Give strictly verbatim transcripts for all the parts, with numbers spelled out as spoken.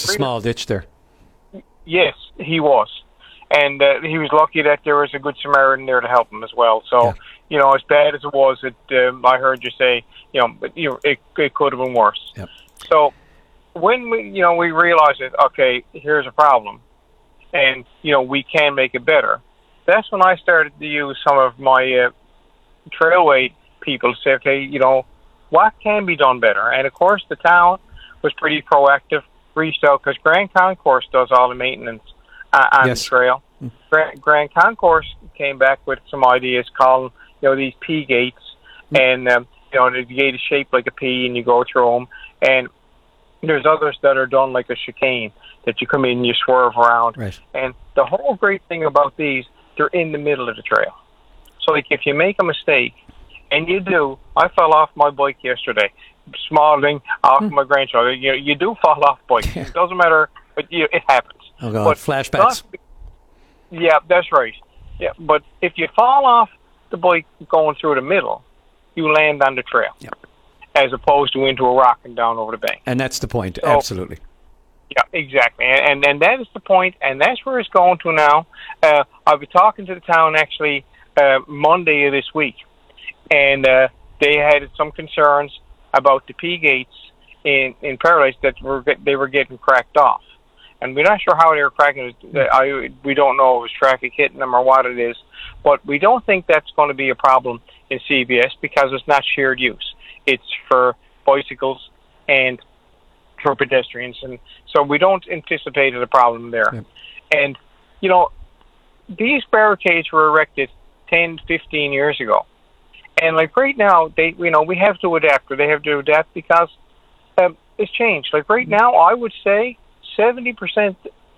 just a small ditch there. Yes, he was. And uh, he was lucky that there was a good Samaritan there to help him as well. So, yeah. you know, as bad as it was, it, um, I heard you say, you know, but, you know it, it could have been worse. Yep. So when we, you know, we realized that, okay, here's a problem, and, you know, we can make it better, that's when I started to use some of my uh, trailway people to say, okay, you know, what can be done better? And, of course, the town was pretty proactive, reached out, because Grand Concourse does all the maintenance uh, on yes. the trail. Grand, Grand Concourse came back with some ideas calling, you know, these P gates, mm. and, um, you know, the gate is shaped like a P, and you go through them, and there's others that are done like a chicane, that you come in and you swerve around. Right. And the whole great thing about these, they're in the middle of the trail. So, like, if you make a mistake, and you do, I fell off my bike yesterday, small thing, off mm. my grandchild. You know, you do fall off bikes. It doesn't matter, but you, it happens. Oh, God, but flashbacks. Not, yeah, that's right. Yeah, but if you fall off the bike going through the middle, you land on the trail, yep. as opposed to into a rock and down over the bank. And that's the point, so, absolutely. Yeah, exactly. And, and and that is the point, and that's where it's going to now. Uh, I'll be talking to the town, actually, uh, Monday of this week, and uh, they had some concerns about the P gates in, in Paradise that were they were getting cracked off. And we're not sure how they were cracking it. I, we don't know if it was traffic hitting them or what it is. But we don't think that's going to be a problem in C B S because it's not shared use. It's for bicycles and for pedestrians. And so we don't anticipate a problem there. Yeah. And, you know, these barricades were erected ten, fifteen years ago. And, like, right now, they, you know, we have to adapt, or they have to adapt because um, it's changed. Like, right now, I would say seventy percent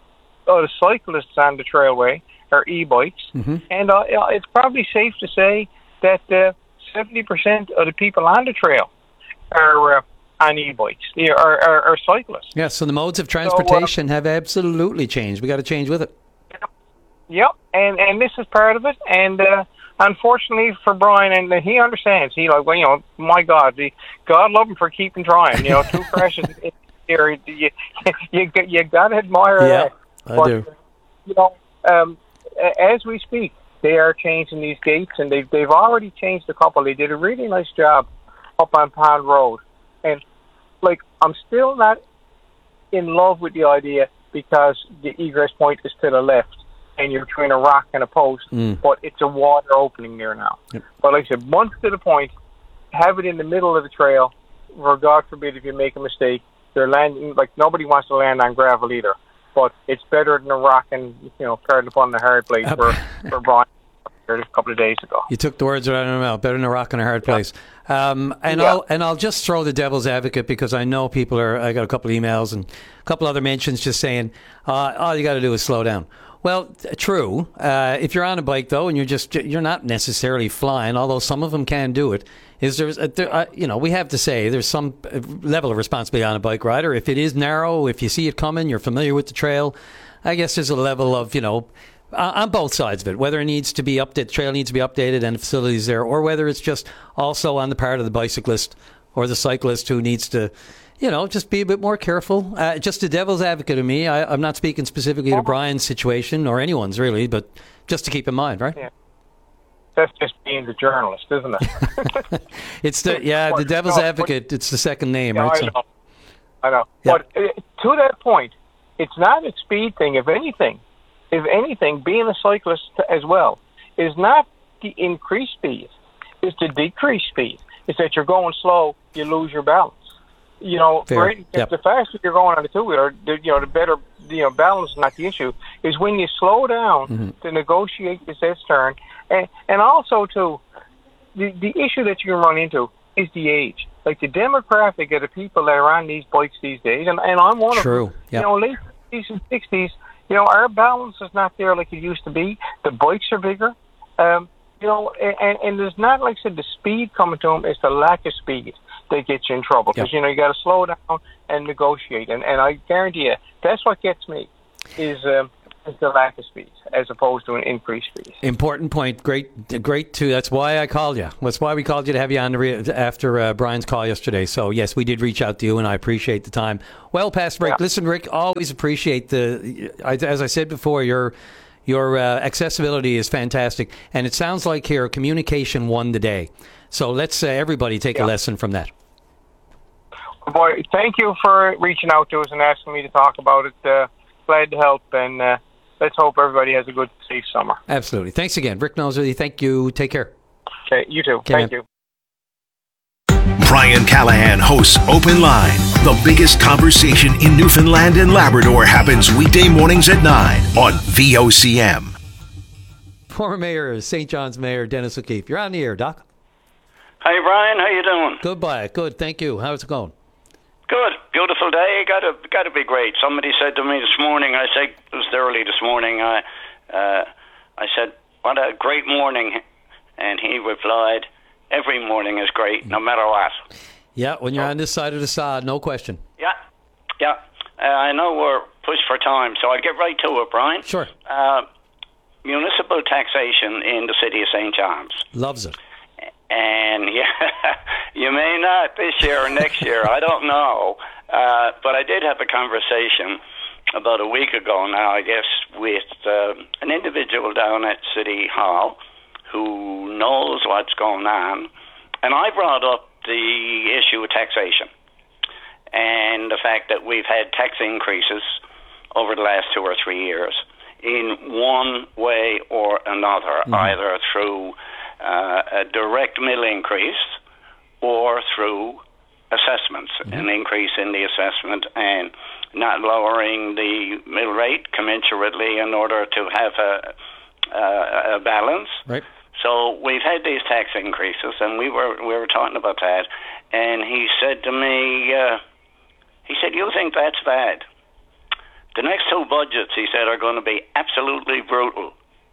of the cyclists on the trailway are e-bikes, mm-hmm. and uh, it's probably safe to say that uh, seventy percent of the people on the trail are uh, on e-bikes, are, are, are cyclists. Yeah, so the modes of transportation so, uh, have absolutely changed. We got to change with it. Yep, and, and this is part of it, and uh, unfortunately for Brian, and he understands, he like, well, you know, my God, the, God love him for keeping trying, you know, two crashes here, you, you, you got to admire yeah, that. I but, do. You know, um, as we speak, they are changing these gates, and they've, they've already changed a couple. They did a really nice job up on Pond Road. And, like, I'm still not in love with the idea because the egress point is to the left, and you're between a rock and a post, mm. but it's a water opening there now. Yep. But like I said, once to the point, have it in the middle of the trail, where God forbid if you make a mistake, they're landing, like, nobody wants to land on gravel either. But it's better than a rock and, you know, starting upon the hard place for, for Brian a couple of days ago. You took the words right out of my mouth. Better than a rock and a hard place. Yeah. Um, and yeah. I'll and I'll just throw the devil's advocate because I know people are. I got a couple of emails and a couple other mentions just saying, uh, all you got to do is slow down. Well, true. Uh, if you're on a bike though, and you're just you're not necessarily flying, although some of them can do it. Is there, there uh, you know, we have to say there's some level of responsibility on a bike rider. If it is narrow, if you see it coming, you're familiar with the trail. I guess there's a level of, you know, uh, on both sides of it, whether it needs to be updated, the trail needs to be updated and the facilities there, or whether it's just also on the part of the bicyclist or the cyclist who needs to, you know, just be a bit more careful. Uh, just a devil's advocate of me. I, I'm not speaking specifically to Brian's situation or anyone's really, but just to keep in mind, right? Yeah. That's just being the journalist, isn't it? It's the yeah, the devil's no, advocate. But, it's the second name, yeah, right? I so. know. I know. Yeah. But uh, to that point, it's not a speed thing. If anything, if anything, being a cyclist as well is not the increased speed; it's the decreased speed. It's that you're going slow, you lose your balance. You know, right, yep. the faster you're going on the two-wheeler, the, you know, the better, you know, balance is not the issue. Is when you slow down mm-hmm. to negotiate this S-turn. And, and also, too, the, the issue that you can run into is the age. Like, the demographic of the people that are on these bikes these days, and, and I'm one True. of them. Yep. You know, late fifties and sixties, you know, our balance is not there like it used to be. The bikes are bigger. Um, you know, and, and there's not, like I said, the speed coming to them. It's the lack of speed that gets you in trouble. Because, yep. you know, you got to slow down and negotiate. And, and I guarantee you, that's what gets me, is... Um, is the lack of speed as opposed to an increased speed. Important point. Great, great too. That's why I called you. That's why we called you to have you on the re- after uh, Brian's call yesterday. So yes, we did reach out to you, and I appreciate the time. Well past break. Yeah. Listen, Rick, always appreciate the. As I said before, your your uh, accessibility is fantastic, and it sounds like here communication won the day. So let's uh, everybody take yeah. a lesson from that. Boy, thank you for reaching out to us and asking me to talk about it. Uh, glad to help, and uh, let's hope everybody has a good, safe summer. Absolutely. Thanks again. Rick Noseworthy, thank you. Take care. Okay, you too. Okay, thank man. you. Brian Callahan hosts Open Line. The biggest conversation in Newfoundland and Labrador happens weekday mornings at nine on V O C M. Former Mayor, Saint John's Mayor Dennis O'Keefe. You're on the air, Doc. Hey, Brian. How you doing? Goodbye. Good. Thank you. How's it going? Good. Beautiful day. Got to got to be great. Somebody said to me this morning, I said, it was early this morning, I, uh, I said, what a great morning. And he replied, every morning is great, no matter what. Yeah, when you're so, on this side of the sod, no question. Yeah, yeah. Uh, I know we're pushed for time, so I'll get right to it, Brian. Sure. Uh, municipal taxation in the city of Saint John's. Loves it. And yeah, you may not this year or next year, I don't know. Uh, but I did have a conversation about a week ago now, I guess, with uh, an individual down at City Hall who knows what's going on. And I brought up the issue of taxation and the fact that we've had tax increases over the last two or three years in one way or another, mm-hmm. either through Uh, a direct mill increase or through assessments, mm-hmm. an increase in the assessment and not lowering the mill rate commensurately in order to have a, a, a balance. Right. So we've had these tax increases, and we were we were talking about that. And he said to me, uh, he said, "You think that's bad? The next two budgets," he said, "are going to be absolutely brutal."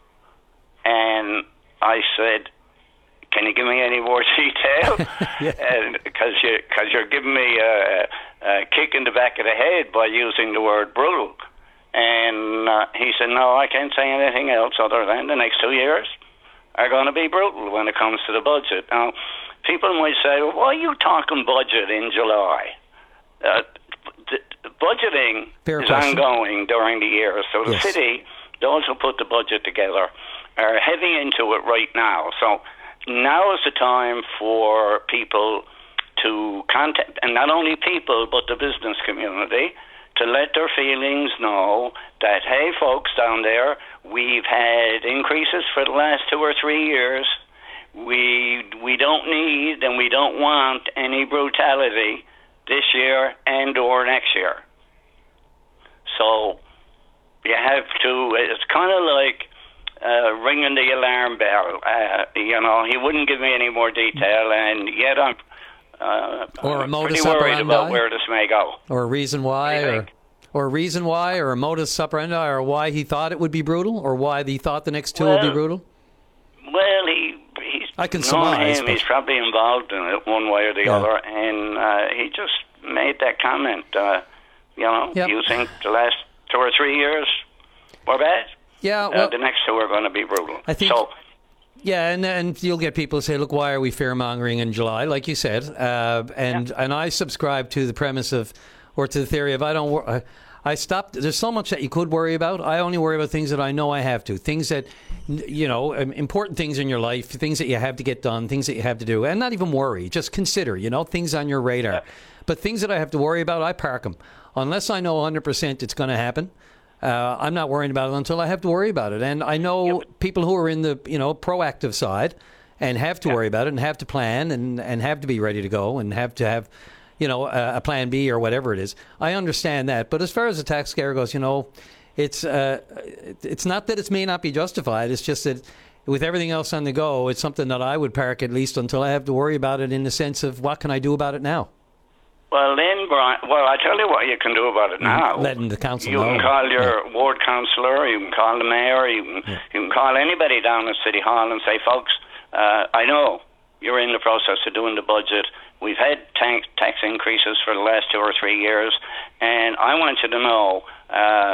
And I said, "Can you give me any more detail?" yeah. And because you because you're giving me a, a kick in the back of the head by using the word brutal. And uh, he said, "No, I can't say anything else other than the next two years are going to be brutal when it comes to the budget." Now, people might say, "Well, why are you talking budget in July?" Uh, the, the budgeting Fair is question. ongoing during the year, so the yes. city, those who put the budget together, are heavy into it right now. So now is the time for people to contact, and not only people, but the business community, to let their feelings know that, hey, folks down there, we've had increases for the last two or three years. We we don't need and we don't want any brutality this year and or next year. So you have to, it's kind of like uh, ringing the alarm bell. Uh, you know, he wouldn't give me any more detail, and yet I'm uh, or a modus pretty worried operandi, about where this may go. Or a reason why, or, or a reason why, or a modus operandi, or why he thought it would be brutal, or why he thought the next two well, would be brutal? Well, he, he's I can known surmise, him. but... He's probably involved in it one way or the yeah. other, and uh, he just made that comment. Uh, you know, yep. you think the last two or three years were bad? Yeah, well, uh, the next two are going to be brutal. I think. So, Yeah, and and you'll get people who say, look, why are we fear-mongering in July, like you said? Uh, and yeah. and I subscribe to the premise of, or to the theory of, I don't wor- I, I stopped, there's so much that you could worry about. I only worry about things that I know I have to. Things that, you know, important things in your life, things that you have to get done, things that you have to do. And not even worry, just consider, you know, things on your radar. Yeah. But things that I have to worry about, I park them. Unless I know one hundred percent it's going to happen. Uh, I'm not worrying about it until I have to worry about it. And I know yep. people who are in the, you know, proactive side and have to yep. worry about it and have to plan and, and have to be ready to go and have to have, you know, a, a plan B or whatever it is. I understand that. But as far as the tax scare goes, you know, it's uh, it's not that it may not be justified. It's just that with everything else on the go, it's something that I would park at least until I have to worry about it in the sense of what can I do about it now? Well, then, Brian, well, I tell you what you can do about it now. Letting the council you know. You can call your yeah. ward councillor, you can call the mayor, you can, yeah. you can call anybody down at City Hall and say, folks, uh, I know you're in the process of doing the budget. We've had tax, tax increases for the last two or three years, and I want you to know uh,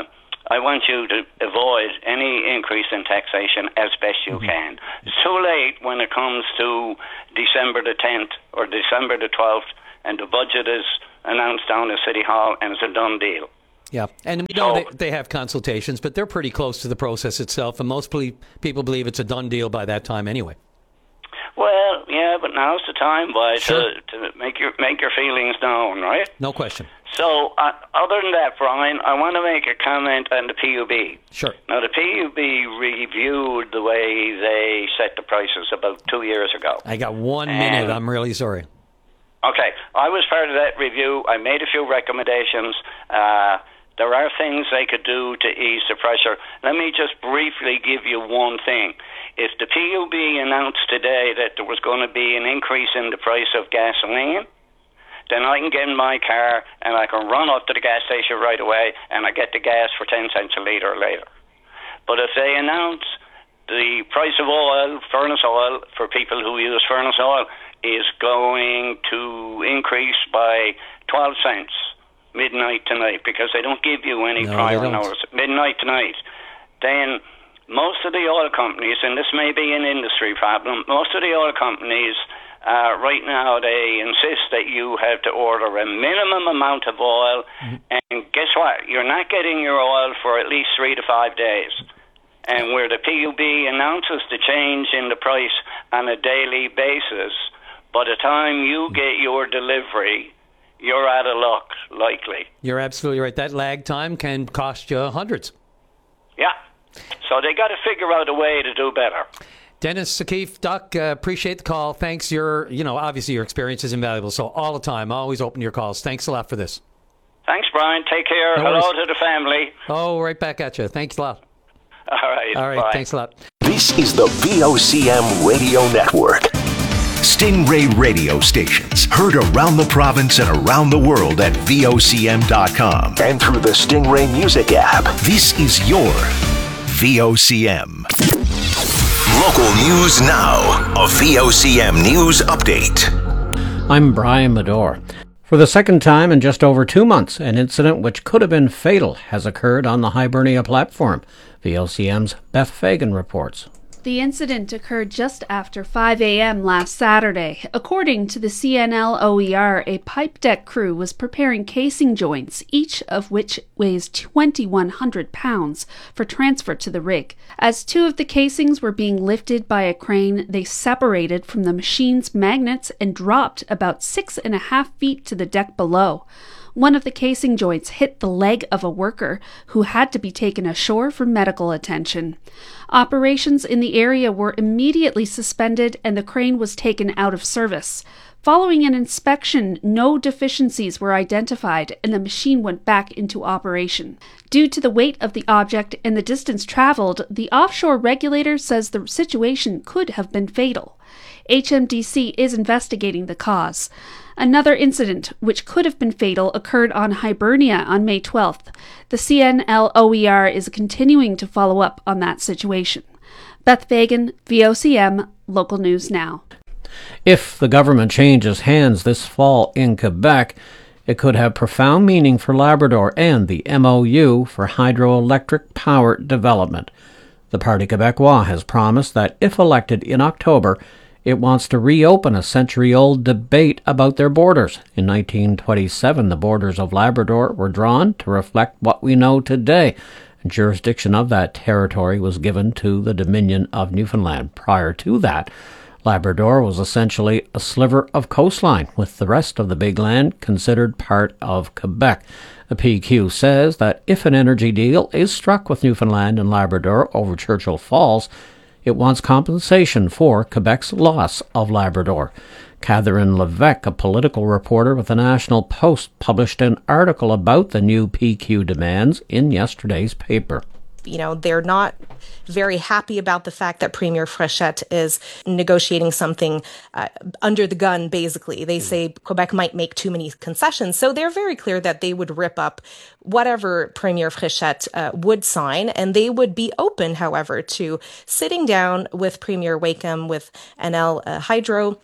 I want you to avoid any increase in taxation as best you mm-hmm. can. It's too late when it comes to December the tenth or December the twelfth, and the budget is announced down at City Hall, and it's a done deal. Yeah, and we know so, they, they have consultations, but they're pretty close to the process itself, and most ple- people believe it's a done deal by that time anyway. Well, yeah, but now's the time, boy, sure. to, to make your make your feelings known, right? No question. So, uh, other than that, Brian, I want to make a comment on the P U B. Sure. Now, the P U B reviewed the way they set the prices about two years ago. I got one and, minute. I'm really sorry. Okay. I was part of that review. I made a few recommendations. Uh, there are things they could do to ease the pressure. Let me just briefly give you one thing. If the P U B announced today that there was going to be an increase in the price of gasoline, then I can get in my car and I can run up to the gas station right away and I get the gas for ten cents a litre later. But if they announce the price of oil, furnace oil, for people who use furnace oil, is going to increase by twelve cents midnight tonight, because they don't give you any no, prior notice, midnight tonight, then most of the oil companies, and this may be an industry problem, most of the oil companies Uh, right now, they insist that you have to order a minimum amount of oil, mm-hmm. and guess what? You're not getting your oil for at least three to five days. And where the P U B announces the change in the price on a daily basis, by the time you get your delivery, you're out of luck, likely. You're absolutely right. That lag time can cost you hundreds. Yeah. So they got to figure out a way to do better. Dennis O'Keefe, Doc, uh, appreciate the call. Thanks. Your, you know, obviously your experience is invaluable. So all the time, always open your calls. Thanks a lot for this. Thanks, Brian. Take care. No Hello worries. to the family. Oh, right back at you. Thanks a lot. All right. All right. Bye. Thanks a lot. This is the V O C M Radio Network. Stingray radio stations heard around the province and around the world at V O C M dot com and through the Stingray Music app. This is your V O C M. Local news now. A V O C M News Update. I'm Brian Medore. For the second time in just over two months, an incident which could have been fatal has occurred on the Hibernia platform. V O C M's Beth Fagan reports. The incident occurred just after five a.m. last Saturday. According to the C N L O E R, a pipe deck crew was preparing casing joints, each of which weighs twenty-one hundred pounds, for transfer to the rig. As two of the casings were being lifted by a crane, they separated from the machine's magnets and dropped about six and a half feet to the deck below. One of the casing joints hit the leg of a worker who had to be taken ashore for medical attention. Operations in the area were immediately suspended and the crane was taken out of service. Following an inspection, no deficiencies were identified and the machine went back into operation. Due to the weight of the object and the distance traveled, the offshore regulator says the situation could have been fatal. H M D C is investigating the cause. Another incident, which could have been fatal, occurred on Hibernia on May twelfth. The C N L O E R is continuing to follow up on that situation. Beth Fagan, V O C M, Local News Now. If the government changes hands this fall in Quebec, it could have profound meaning for Labrador and the M O U for hydroelectric power development. The Parti Québécois has promised that if elected in October, it wants to reopen a century-old debate about their borders. In nineteen twenty-seven, the borders of Labrador were drawn to reflect what we know today. Jurisdiction of that territory was given to the Dominion of Newfoundland. Prior to that, Labrador was essentially a sliver of coastline, with the rest of the big land considered part of Quebec. The P Q says that if an energy deal is struck with Newfoundland and Labrador over Churchill Falls, it wants compensation for Quebec's loss of Labrador. Catherine Levesque, a political reporter with the National Post, published an article about the new P Q demands in yesterday's paper. You know, they're not very happy about the fact that Premier Fréchette is negotiating something uh, under the gun, basically. They say Quebec might make too many concessions. So they're very clear that they would rip up whatever Premier Fréchette uh, would sign, and they would be open, however, to sitting down with Premier Wakeham, with N L uh, Hydro,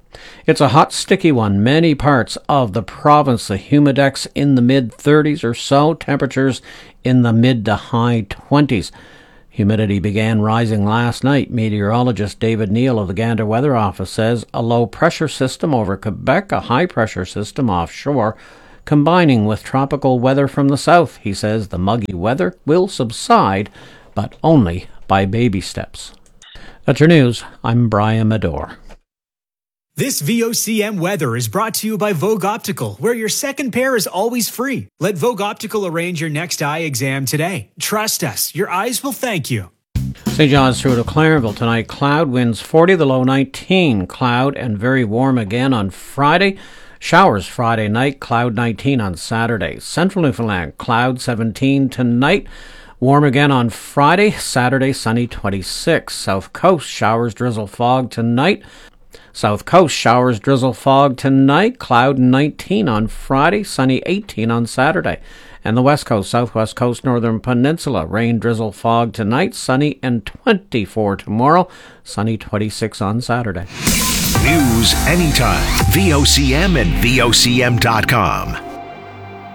It's a hot, sticky one. Many parts of the province, the humidex in the mid thirties or so, temperatures in the mid to high twenties. Humidity began rising last night. Meteorologist David Neal of the Gander Weather Office says a low-pressure system over Quebec, a high-pressure system offshore, combining with tropical weather from the south. He says the muggy weather will subside, but only by baby steps. That's your news. I'm Brian Medore. This V O C M weather is brought to you by Vogue Optical, where your second pair is always free. Let Vogue Optical arrange your next eye exam today. Trust us, your eyes will thank you. Saint John's through to Clarenville tonight. Cloud, winds forty, the low nineteen. Cloud and very warm again on Friday. Showers Friday night, cloud nineteen on Saturday. Central Newfoundland, cloud seventeen tonight. Warm again on Friday. Saturday, sunny twenty-six. South Coast, showers, drizzle, fog tonight. South Coast, showers, drizzle, fog tonight. Cloud nineteen on Friday. Sunny eighteen on Saturday. And the West Coast, Southwest Coast, Northern Peninsula. Rain, drizzle, fog tonight. Sunny and twenty-four tomorrow. Sunny twenty-six on Saturday. News anytime. V O C M and V O C M dot com.